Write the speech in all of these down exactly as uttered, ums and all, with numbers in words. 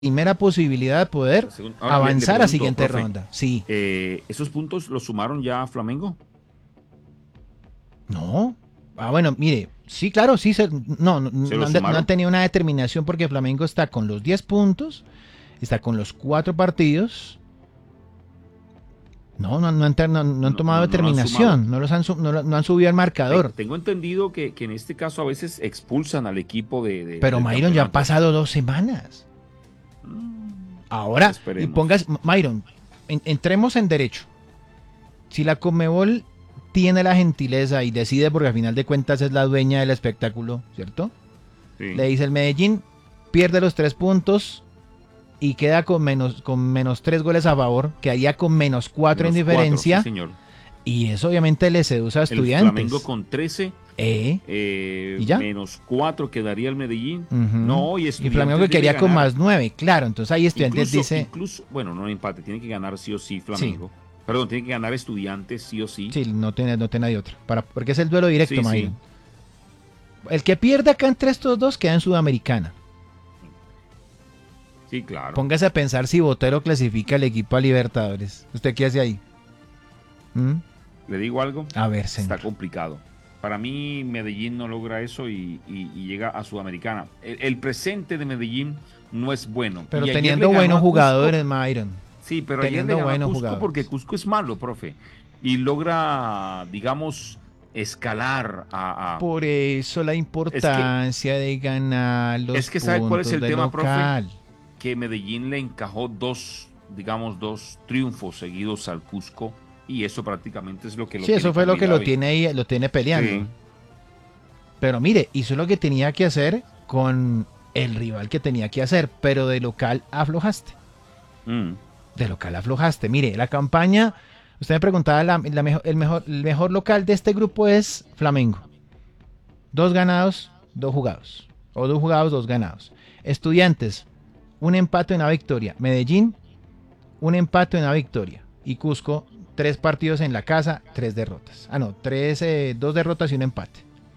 primera posibilidad de poder Según, ahora le, le avanzar a pregunto, siguiente profe, ronda. Sí, eh, ¿esos puntos los sumaron ya a Flamengo? no. Ah, bueno, mire, sí, claro, sí, se, no, no, ¿Se no los han, no han sumaron? tenido una determinación porque Flamengo está con los diez puntos, está con los cuatro partidos. No, no, no han, no, no han No, tomado no, no lo han sumado. determinación, no, los han, no, no han subido al Te- marcador. tengo entendido que, que en este caso a veces expulsan al equipo de, de- Pero del Myron, ya han campeonato. pasado dos semanas. Mm, Ahora, y esperemos. pongas, Myron, en, entremos en derecho. Si la Conmebol tiene la gentileza y decide, porque al final de cuentas es la dueña del espectáculo, ¿cierto? Le Sí, dice el Medellín, pierde los tres puntos y queda con menos, con menos tres goles a favor, quedaría con menos cuatro en menos cuatro, sí, diferencia, señor. y eso obviamente le seduce a El Flamengo estudiantes. con trece, ¿Eh? eh, ¿Y ya? menos cuatro quedaría el Medellín. Uh-huh. No, y Y Flamengo que Estudiantes debe quedaría con ganar. más nueve, claro. Entonces ahí estudiantes Incluso, dice, incluso, bueno, no empate, tiene que ganar sí o sí sí, Flamengo. Perdón, tiene que ganar Estudiantes sí o sí. sí, no tiene, no tiene de otra. Para, porque es el duelo directo, Sí, sí, Mayron. El que pierda acá entre estos dos queda en Sudamericana. sí, claro. Póngase a pensar si Botero clasifica al equipo a Libertadores. ¿Usted qué hace ahí? ¿Mm? Le digo algo, A ver, está señor. complicado. Para mí, Medellín no logra eso y, y- y llega a Sudamericana. El, el presente de Medellín no es bueno. Pero Y ayer le teniendo ganó buenos a Cusco. jugadores, Myron. Sí, pero ayer le Teniendo ganó a buenos Cusco porque jugadores. Cusco es malo, profe. Y logra, digamos, escalar a, a- Por eso la Es que, importancia de ganar es los que ¿sabe cuál es puntos el de tema, profe? local. Que Medellín le encajó dos, digamos, dos triunfos seguidos al Cusco y eso prácticamente es lo que lo Sí, tiene eso fue lo que lo convidado. Y- tiene ahí, lo tiene peleando. Sí. Pero mire, hizo lo que tenía que hacer con el rival que tenía que hacer, pero de local aflojaste. Mm. De local aflojaste. Mire, la campaña, usted me preguntaba, la, la mejor, el, mejor, el mejor local de este grupo es Flamengo. Dos ganados, dos jugados. O dos jugados, dos ganados. Estudiantes, un empate, una victoria. Medellín, un empate, una victoria. Y Cusco, tres partidos en la casa, tres derrotas. Ah, no, tres, eh, dos derrotas y un empate.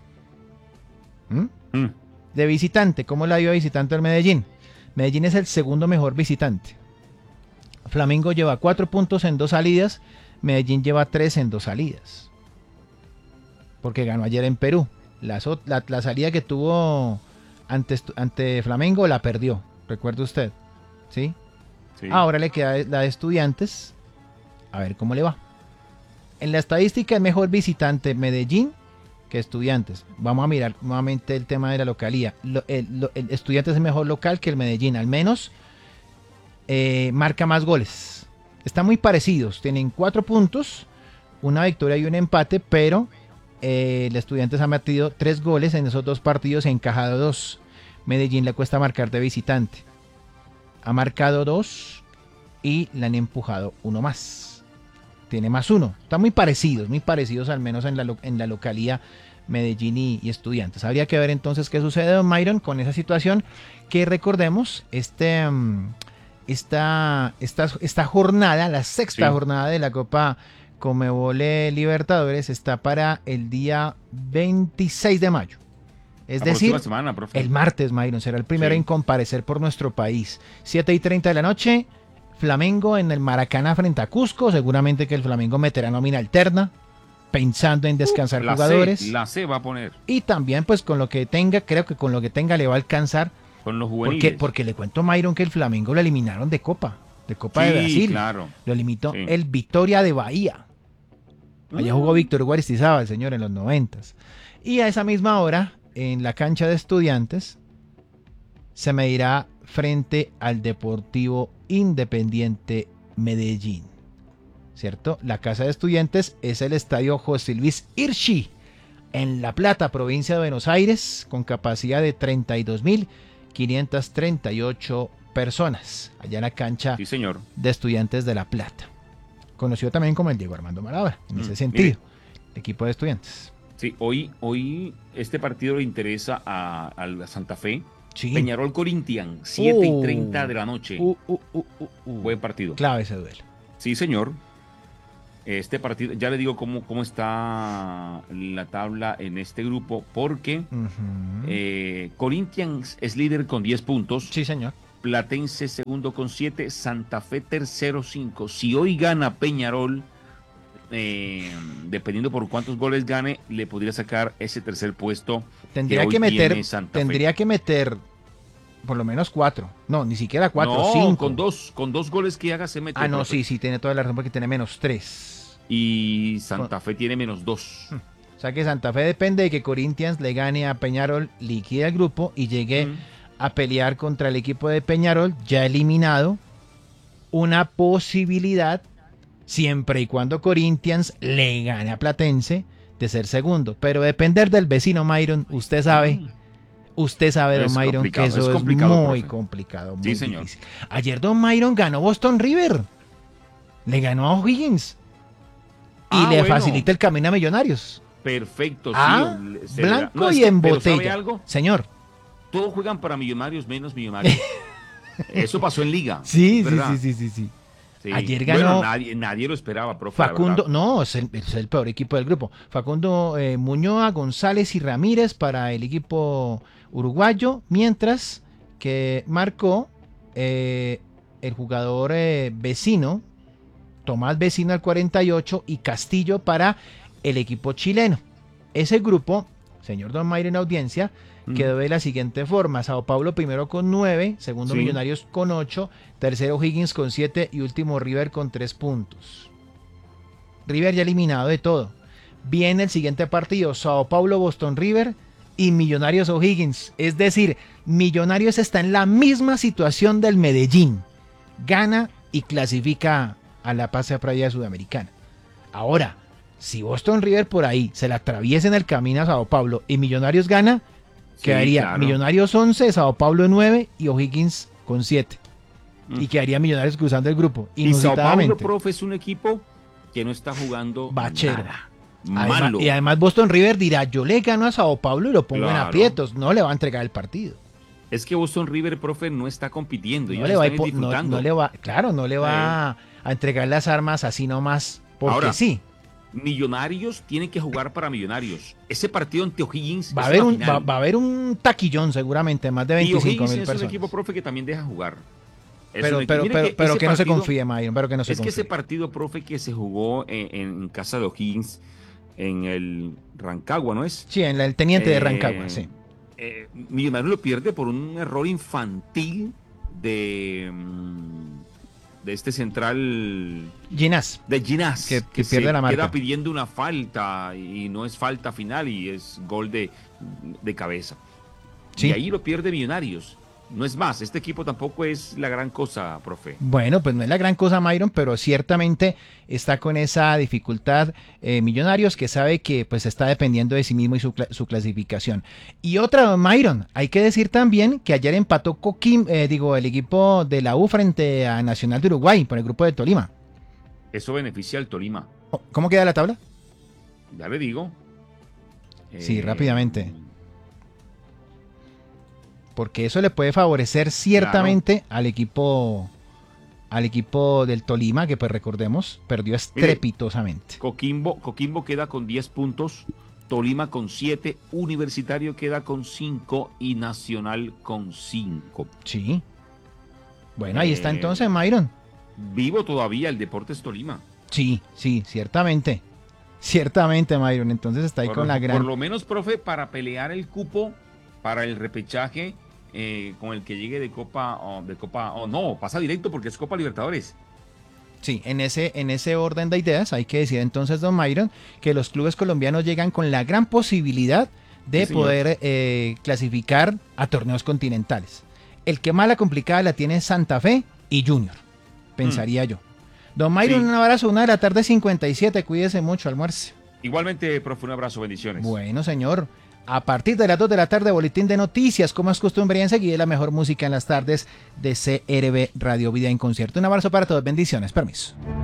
¿Mm? Mm. De visitante, ¿cómo la dio visitante el Medellín? Medellín es el segundo mejor visitante. Flamengo lleva cuatro puntos en dos salidas. Medellín lleva tres en dos salidas. Porque ganó ayer en Perú. La, la, la salida que tuvo ante, ante Flamengo la perdió. ¿Recuerda usted? ¿Sí? Sí. Ahora le queda la de Estudiantes. A ver cómo le va. En la estadística es mejor visitante Medellín que Estudiantes. Vamos a mirar nuevamente el tema de la localía. Lo, el, lo, el Estudiantes es mejor local que el Medellín. Al menos eh, marca más goles. Están muy parecidos. Tienen cuatro puntos, una victoria y un empate, pero eh, el Estudiantes ha metido tres goles en esos dos partidos y ha encajado dos. Medellín le cuesta marcar de visitante. Ha marcado dos y le han empujado uno más. Tiene más uno. Están muy parecidos, muy parecidos al menos en la, en la localía Medellín y, y Estudiantes. Habría que ver entonces qué sucede, don Myron, con esa situación. Que recordemos, este, esta, esta, esta jornada, la sexta sí. jornada de la Copa Conmebol Libertadores, está para el día veintiséis de mayo. Es la decir, semana, profe. El martes, Myron, será el primero sí. en comparecer por nuestro país. siete y treinta de la noche, Flamengo en el Maracaná frente a Cusco. Seguramente que el Flamengo meterá nómina alterna, pensando en descansar uh, la jugadores. C, la C va a poner. Y también, pues, con lo que tenga, creo que con lo que tenga le va a alcanzar. Con los juveniles. Porque, porque le cuento, Myron, que el Flamengo lo eliminaron de Copa, de Copa sí, de Brasil. Claro. Lo eliminó sí. el Vitória de Bahía. Allá jugó Víctor Hugo Aristizábal, el señor, en los noventas. Y a esa misma hora, en la cancha de Estudiantes, se medirá frente al Deportivo Independiente Medellín. ¿Cierto? La casa de Estudiantes es el estadio José Luis Hirschi, en La Plata, provincia de Buenos Aires, con capacidad de treinta y dos mil quinientas treinta y ocho personas, allá en la cancha sí, señor. de Estudiantes de La Plata. Conocido también como el Diego Armando Maradona, en mm, ese sentido, mire, el equipo de Estudiantes. Sí, hoy, hoy este partido le interesa a, a la Santa Fe. Sí. Peñarol Corinthians, siete y treinta de la noche. Uh, uh, uh, uh, uh. Buen partido. Clave ese duelo. Sí, señor. Este partido, ya le digo cómo, cómo está la tabla en este grupo, porque uh-huh. eh, Corinthians es líder con diez puntos. Sí, señor. Platense segundo con siete, Santa Fe tercero cinco. Si hoy gana Peñarol, eh, dependiendo por cuántos goles gane, le podría sacar ese tercer puesto. Tendría que, que hoy meter, tiene Santa tendría Fe. que meter por lo menos cuatro. No, ni siquiera cuatro, no, cinco. con dos, con dos goles que haga se mete. Ah, no, profe. sí, sí, tiene toda la razón porque tiene menos tres. Y Santa Fe tiene menos dos. O sea que Santa Fe depende de que Corinthians le gane a Peñarol, liquide el grupo y llegue Mm. a pelear contra el equipo de Peñarol, ya eliminado. Una posibilidad, siempre y cuando Corinthians le gane a Platense, de ser segundo. Pero depender del vecino Myron, usted sabe, usted sabe, don Es Myron, que complicado, eso es es, complicado, muy profe. complicado, muy Sí, señor. difícil. Ayer don Myron ganó Boston River. Le ganó a O'Higgins. Y Ah, le bueno. facilita el camino a Millonarios. Perfecto, Ah, sí. se blanco no, es y que- en pero ¿sabe botella. algo? Señor. Todos juegan para Millonarios menos Millonarios. Eso pasó en Liga. Sí, es sí, verdad. sí, sí, sí, sí. Sí. Ayer ganó- Bueno, nadie, nadie lo esperaba, profe. la Facundo, verdad. no, es el, es el peor equipo del grupo. Facundo eh, Muñoa, González y Ramírez para el equipo uruguayo, mientras que marcó eh, el jugador eh, vecino, Tomás Vecino al cuarenta y ocho y Castillo para el equipo chileno. Ese grupo, señor Don Mayra en audiencia, Mm. quedó de la siguiente forma: Sao Paulo primero con nueve, segundo Sí. Millonarios con ocho, tercero Higgins con siete y último River con tres puntos. River ya eliminado de todo. Viene el siguiente partido: Sao Paulo, Boston River y Millonarios O'Higgins. Es decir, Millonarios está en la misma situación del Medellín. Gana y clasifica a la fase previa sudamericana. Ahora, si Boston River por ahí se la atraviesa en el camino a Sao Paulo y Millonarios gana, Sí, quedaría claro. Millonarios once, Sao Paulo nueve y O'Higgins con siete. Mm. Y quedaría Millonarios cruzando el grupo. Y Sao Paulo, Inusitadamente. profe, es un equipo que no está jugando Bachero. nada. Además- Malo. y además Boston River dirá: yo le gano a Sao Paulo y lo pongo en Claro. aprietos. No le va a entregar el partido. Es que Boston River, profe, no está compitiendo. No Ellos le va a están impo- no- disfrutando. no le va, claro, no le va a entregar las armas así nomás. Porque Ahora, sí. Millonarios tienen que jugar para Millonarios. Ese partido ante O'Higgins Va a, es haber una un, final. va, va a haber un taquillón seguramente, más de Y veinticinco O'Higgins mil es un personas. equipo, profe, que también deja jugar. Es Pero, un equipo- pero, mire pero, que pero ese que no se partido- confíe, Myron, pero que no se Es que confíe. ese partido, profe, que se jugó en, en casa de O'Higgins, en el Rancagua, ¿no es? Sí, en la- el teniente de Eh, Rancagua, sí. eh, Millonarios lo pierde por un error infantil de, mm, de este central Ginás. de Ginás, Que- que se pierde la marca. queda pidiendo una falta y no es falta final y es gol de, de cabeza. Sí. Y ahí lo pierde Millonarios. No es más, este equipo tampoco es la gran cosa, profe. Bueno, pues no es la gran cosa, Myron, pero ciertamente está con esa dificultad eh, Millonarios, que sabe que pues está dependiendo de sí mismo y su, cla- su clasificación. Y otra, Myron, hay que decir también que ayer empató Coquim, eh, digo, el equipo de la U frente a Nacional de Uruguay por el grupo de Tolima. Eso beneficia al Tolima. Oh, ¿Cómo queda la tabla? Ya le digo. Sí, Eh, rápidamente. Porque eso le puede favorecer ciertamente al equipo al equipo del Tolima, que pues recordemos, perdió estrepitosamente. Coquimbo, Coquimbo queda con diez puntos, Tolima con siete, Universitario queda con cinco y Nacional con cinco. Sí. Bueno, ahí está Eh, entonces, Myron. Vivo todavía el Deportes Tolima. Sí, sí, ciertamente. Ciertamente, Myron. Entonces está ahí Por, con la gran... por lo menos, profe, para pelear el cupo para el repechaje eh, con el que llegue de Copa, o de Copa, o no, pasa directo porque es Copa Libertadores. Sí, en ese, en ese orden de ideas hay que decir entonces, don Myron, que los clubes colombianos llegan con la gran posibilidad de Sí, señor. poder eh, clasificar a torneos continentales. El que más la complicada la tiene es Santa Fe y Junior, pensaría yo. Don Myron, Sí. un abrazo, una de la tarde cincuenta y siete, cuídese mucho, almuerce. Igualmente, profe, un abrazo, bendiciones. Bueno, señor. A partir de las dos de la tarde, boletín de noticias, como es costumbre, y enseguida la mejor música en las tardes de C R B Radio Vida en Concierto. Un abrazo para todos, bendiciones, permiso.